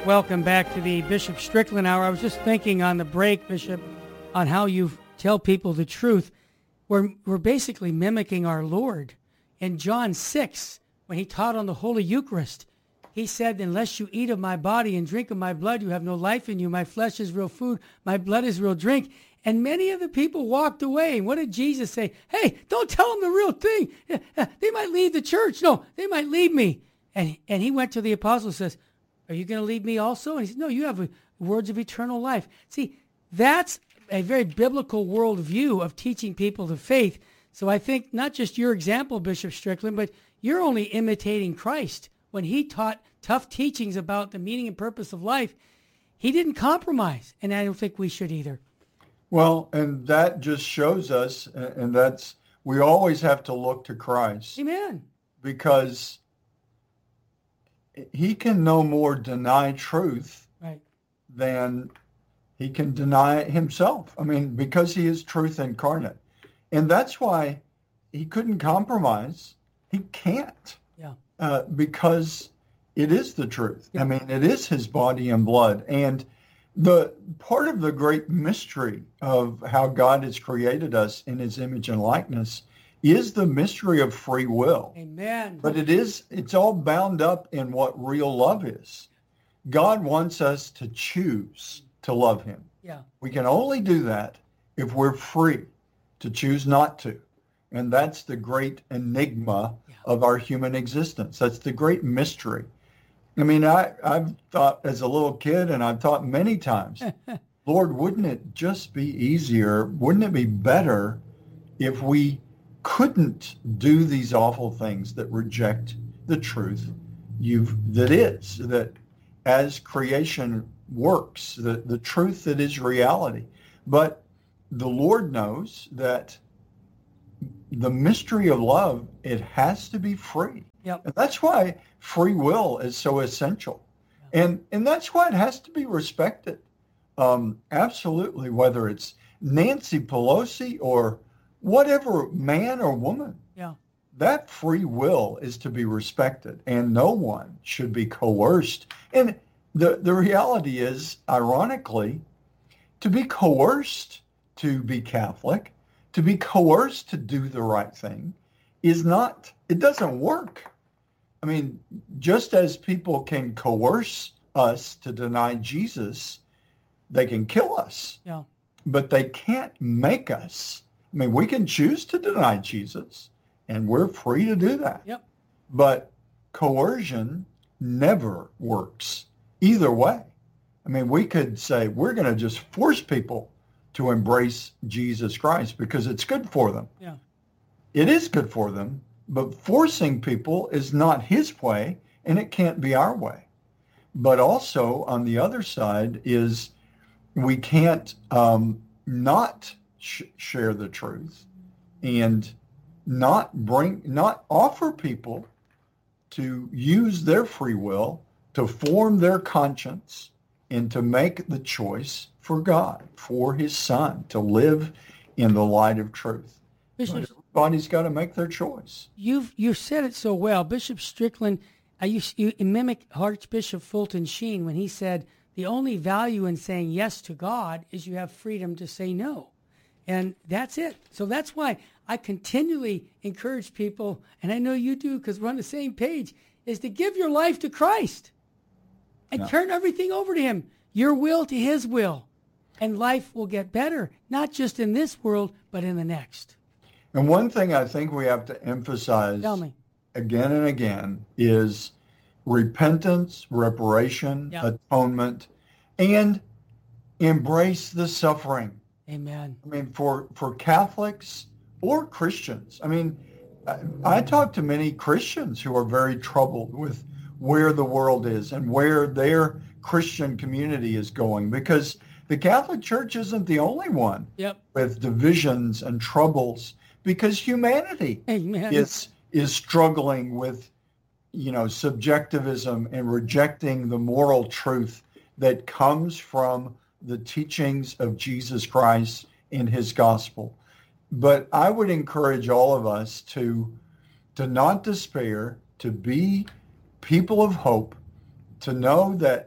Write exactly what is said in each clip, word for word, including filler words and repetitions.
Welcome back to the Bishop Strickland Hour. I was just thinking on the break, Bishop, on how you tell people the truth. We're, we're basically mimicking our Lord. In John six, when he taught on the Holy Eucharist, he said, unless you eat of my body and drink of my blood, you have no life in you. My flesh is real food. My blood is real drink. And many of the people walked away. And what did Jesus say? Hey, don't tell them the real thing. They might leave the church. No, they might leave me. And, and he went to the apostles and says, are you going to leave me also? And he said, no, you have words of eternal life. See, that's a very biblical worldview of teaching people the faith. So I think not just your example, Bishop Strickland, but you're only imitating Christ. When he taught tough teachings about the meaning and purpose of life, he didn't compromise. And I don't think we should either. Well, and that just shows us, and that's, we always have to look to Christ. Amen. Because he can no more deny truth right. than he can deny himself. I mean, because he is truth incarnate. And that's why he couldn't compromise. He can't. Yeah. Uh, because it is the truth. Yeah. I mean, it is his body and blood. And the part of the great mystery of how God has created us in his image and likeness is the mystery of free will. Amen. But it is, it's all bound up in what real love is. God wants us to choose to love him. Yeah. We can only do that if we're free to choose not to. And that's the great enigma yeah. of our human existence. That's the great mystery. I mean, I, I've thought as a little kid, and I've thought many times, Lord, wouldn't it just be easier? Wouldn't it be better if we couldn't do these awful things that reject the truth you've, that is, that as creation works, the, the truth that is reality. But the Lord knows that the mystery of love, it has to be free. Yep. And that's why free will is so essential. Yep. And and that's why it has to be respected. Um, absolutely, whether it's Nancy Pelosi or whatever man or woman. Yeah. That free will is to be respected, and no one should be coerced. And the, the reality is, ironically, to be coerced to be Catholic, to be coerced to do the right thing is not, it doesn't work. I mean, just as people can coerce us to deny Jesus, they can kill us. Yeah. But they can't make us. I mean, we can choose to deny Jesus, and we're free to do that. Yep. But coercion never works either way. I mean, we could say we're going to just force people to embrace Jesus Christ because it's good for them. Yeah. It is good for them, but forcing people is not his way, and it can't be our way. But also, on the other side, is we can't um, not sh- share the truth and not bring, not offer people to use their free will to form their conscience and to make the choice for God, for his son, to live in the light of truth. Bishop, everybody's got to make their choice. You've you said it so well. Bishop Strickland, I used, you mimic Archbishop Fulton Sheen when he said, the only value in saying yes to God is you have freedom to say no. And that's it. So that's why I continually encourage people, and I know you do because we're on the same page, is to give your life to Christ and Yeah. turn everything over to him, your will to his will. And life will get better, not just in this world, but in the next. And one thing I think we have to emphasize Tell me. again and again is repentance, reparation, Yeah. atonement, and embrace the suffering. Amen. I mean, for, for Catholics or Christians. I mean, I, I talk to many Christians who are very troubled with where the world is and where their Christian community is going, because the Catholic Church isn't the only one Yep. with divisions and troubles, because humanity Amen. is is struggling with, you know, subjectivism and rejecting the moral truth that comes from the teachings of Jesus Christ in his gospel. But I would encourage all of us to to not despair, to be people of hope, to know that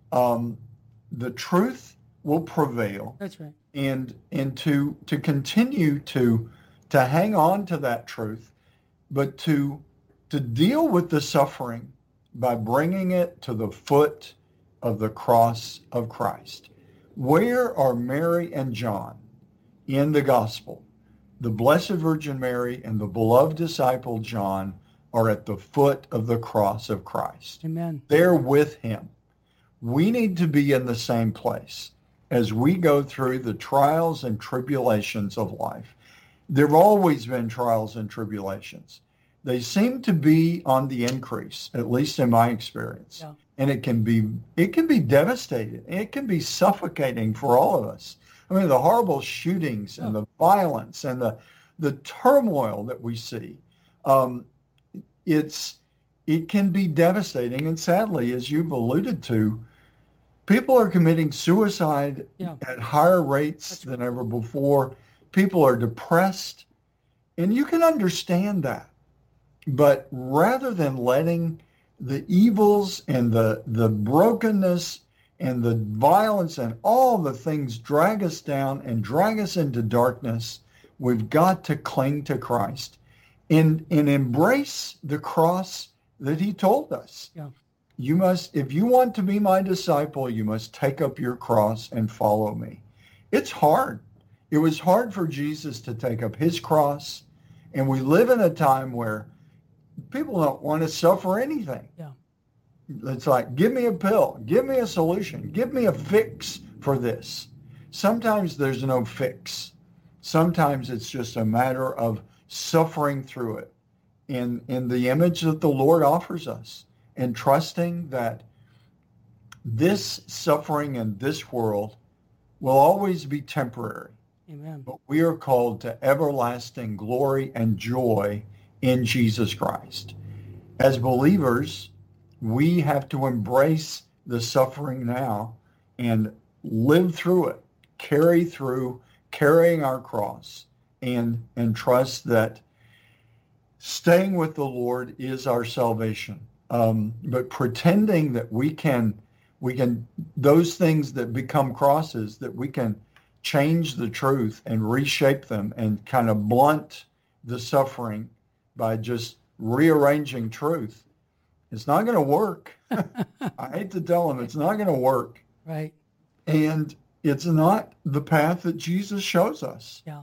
um, the truth will prevail. That's right. And and to to continue to to hang on to that truth, but to to deal with the suffering by bringing it to the foot of the cross of Christ. Where are Mary and John in the gospel? The Blessed Virgin Mary and the beloved disciple John are at the foot of the cross of Christ. Amen. They're with him. We need to be in the same place as we go through the trials and tribulations of life. There have always been trials and tribulations. They seem to be on the increase, at least in my experience. Yeah. And it can be it can be devastating. It can be suffocating for all of us. I mean, the horrible shootings and Oh. the violence and the the turmoil that we see. Um, it's it can be devastating. And sadly, as you've alluded to, people are committing suicide Yeah. at higher rates That's than ever before. People are depressed. And you can understand that. But rather than letting the evils and the, the brokenness and the violence and all the things drag us down and drag us into darkness, we've got to cling to Christ and, and embrace the cross that he told us. Yeah. You must, if you want to be my disciple, you must take up your cross and follow me. It's hard. It was hard for Jesus to take up his cross. And we live in a time where people don't want to suffer anything. Yeah. It's like, give me a pill, give me a solution, give me a fix for this. Sometimes there's no fix. Sometimes it's just a matter of suffering through it in, in the image that the Lord offers us and trusting that this suffering in this world will always be temporary. Amen. But we are called to everlasting glory and joy in Jesus Christ. As believers, we have to embrace the suffering now and live through it, carry through, carrying our cross, and, and trust that staying with the Lord is our salvation. Um, but pretending that we can, we can, those things that become crosses, that we can change the truth and reshape them and kind of blunt the suffering by just rearranging truth, it's not going to work. I hate to tell them, it's not going to work. Right. And it's not the path that Jesus shows us. Yeah.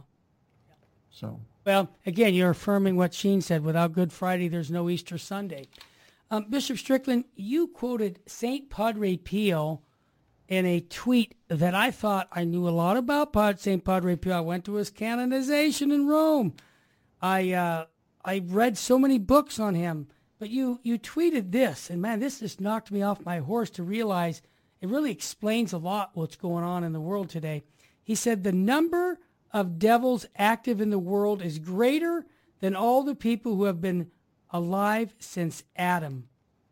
So, Well, again, you're affirming what Sheen said. Without Good Friday, there's no Easter Sunday. Um, Bishop Strickland, you quoted Saint Padre Pio in a tweet that I thought I knew a lot about Pod, Saint Padre Pio. I went to his canonization in Rome. I uh, I read so many books on him. But you, you tweeted this, and man, this just knocked me off my horse to realize it really explains a lot what's going on in the world today. He said the number of devils active in the world is greater than all the people who have been alive since Adam.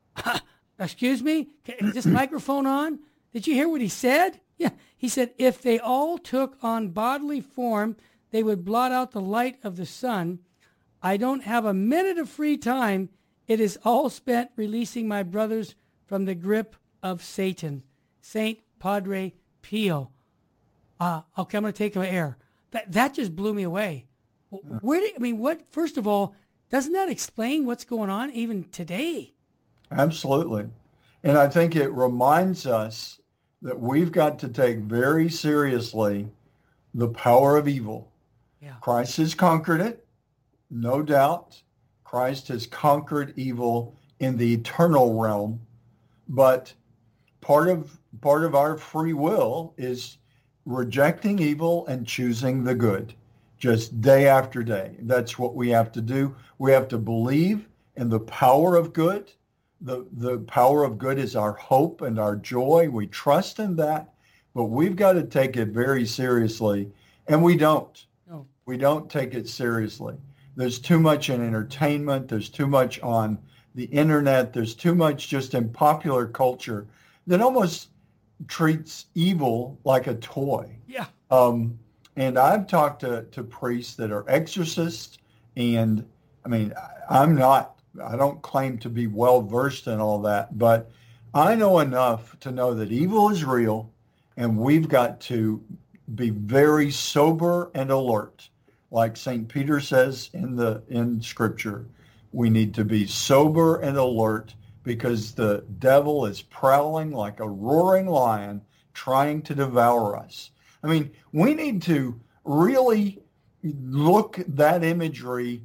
Excuse me? Is this microphone on? Did you hear what he said? Yeah. He said, if they all took on bodily form, they would blot out the light of the sun. I don't have a minute of free time. It is all spent releasing my brothers from the grip of Satan. Saint Padre Pio. Uh, okay, I'm going to take my air. That that just blew me away. Where did, I mean, what, first of all, doesn't that explain what's going on even today? absolutely. And I think it reminds us that we've got to take very seriously the power of evil. Yeah. Christ has conquered it, no doubt. Christ has conquered evil in the eternal realm, but part of part of our free will is rejecting evil and choosing the good, just day after day. That's what we have to do. We have to believe in the power of good. The, the power of good is our hope and our joy. We trust in that, but we've got to take it very seriously, and we don't. No. We don't take it seriously. There's too much in entertainment. There's too much on the internet. There's too much just in popular culture that almost treats evil like a toy. Yeah. Um, and I've talked to, to priests that are exorcists, and I mean, I- I'm not, I don't claim to be well versed in all that, but I know enough to know that evil is real, and we've got to be very sober and alert. Like Saint Peter says in the in Scripture, we need to be sober and alert because the devil is prowling like a roaring lion trying to devour us. I mean, we need to really look that imagery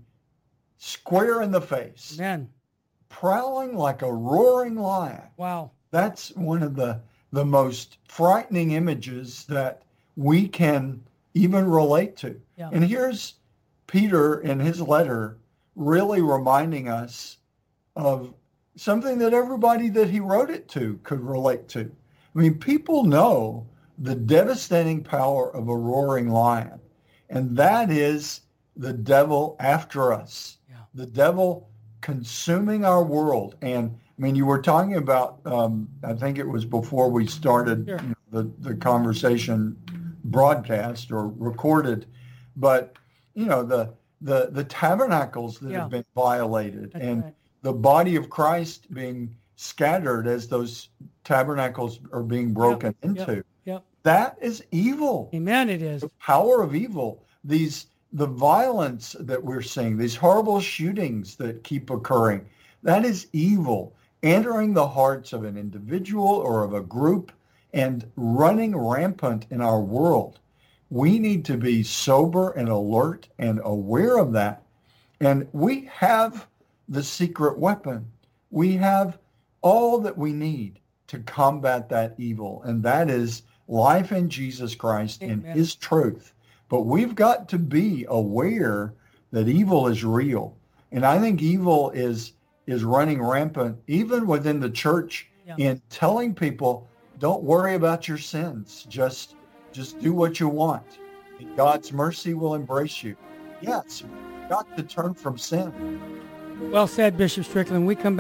square in the face. Amen. Prowling like a roaring lion. Wow. That's one of the, the most frightening images that we can even relate to. Yeah. And here's Peter in his letter really reminding us of something that everybody that he wrote it to could relate to. I mean, people know the devastating power of a roaring lion, and that is the devil after us, Yeah. the devil consuming our world. And I mean, you were talking about, um, I think it was before we started Sure. you know, the, the conversation broadcast or recorded, but, you know, the the, the tabernacles that Yeah. have been violated That's and right. the body of Christ being scattered as those tabernacles are being broken Yep, into. Yep. Yep. That is evil. Amen. It is. The power of evil, these the violence that we're seeing, these horrible shootings that keep occurring, that is evil entering the hearts of an individual or of a group and running rampant in our world. We need to be sober and alert and aware of that. And we have the secret weapon. We have all that we need to combat that evil, and that is life in Jesus Christ and Amen. his truth. But we've got to be aware that evil is real. And I think evil is is running rampant even within the church Yeah. in telling people, don't worry about your sins. Just just do what you want. And God's mercy will embrace you. Yes, we've got to turn from sin. Well said, Bishop Strickland. We come back.